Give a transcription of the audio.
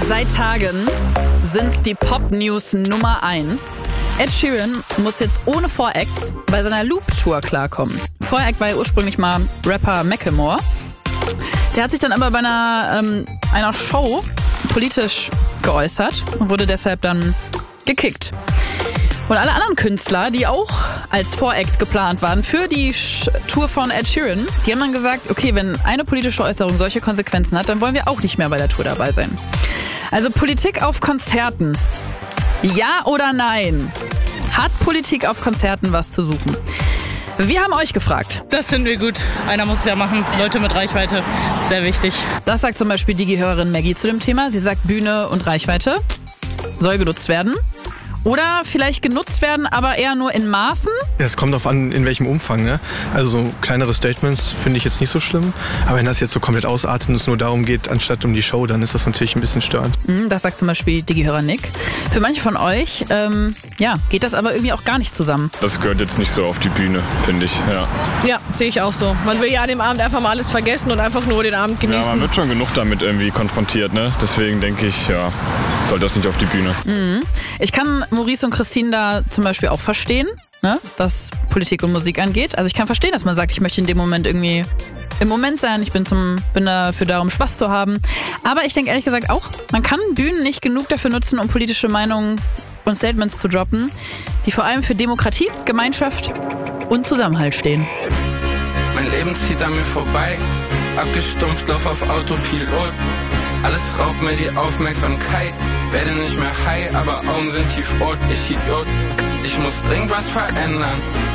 Seit Tagen sind's die Pop-News Nummer 1. Ed Sheeran muss jetzt ohne Voracts bei seiner Loop-Tour klarkommen. Voract war ja ursprünglich mal Rapper Macklemore. Der hat sich dann aber bei einer Show politisch geäußert und wurde deshalb dann gekickt. Und alle anderen Künstler, die auch als Voract geplant waren für die Tour von Ed Sheeran, die haben dann gesagt, okay, wenn eine politische Äußerung solche Konsequenzen hat, dann wollen wir auch nicht mehr bei der Tour dabei sein. Also Politik auf Konzerten. Ja oder nein? Hat Politik auf Konzerten was zu suchen? Wir haben euch gefragt. Das finden wir gut. Einer muss es ja machen. Leute mit Reichweite, sehr wichtig. Das sagt zum Beispiel Digi-Hörerin Maggie zu dem Thema. Sie sagt, Bühne und Reichweite soll genutzt werden. Oder vielleicht genutzt werden, aber eher nur in Maßen? Ja, es kommt darauf an, in welchem Umfang, ne? Also so kleinere Statements finde ich jetzt nicht so schlimm. Aber wenn das jetzt so komplett ausartet und es nur darum geht, anstatt um die Show, dann ist das natürlich ein bisschen störend. Das sagt zum Beispiel Digi-Hörer Nick. Für manche von euch, geht das aber irgendwie auch gar nicht zusammen. Das gehört jetzt nicht so auf die Bühne, finde ich, ja. Ja, sehe ich auch so. Man will ja an dem Abend einfach mal alles vergessen und einfach nur den Abend genießen. Ja, man wird schon genug damit irgendwie konfrontiert, ne? Deswegen denke ich, ja, soll das nicht auf die Bühne. Ich kann Maurice und Christine da zum Beispiel auch verstehen, ne, was Politik und Musik angeht. Also ich kann verstehen, dass man sagt, ich möchte in dem Moment irgendwie im Moment sein. Ich bin dafür da, um Spaß zu haben. Aber ich denke ehrlich gesagt auch, man kann Bühnen nicht genug dafür nutzen, um politische Meinungen und Statements zu droppen, die vor allem für Demokratie, Gemeinschaft und Zusammenhalt stehen. Mein Leben zieht an mir vorbei, abgestumpft, lauf auf Autopilot. Alles raubt mir die Aufmerksamkeit, werde nicht mehr high, aber Augen sind tiefrot. Ich Idiot, ich muss dringend was verändern.